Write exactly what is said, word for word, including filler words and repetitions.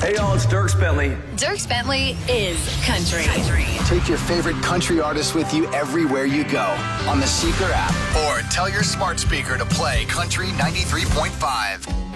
Hey, y'all, it's Dierks Bentley. Dierks Bentley is country. country. Take your favorite country artist with you everywhere you go on the Seeker app. Or tell your smart speaker to play Country ninety-three point five.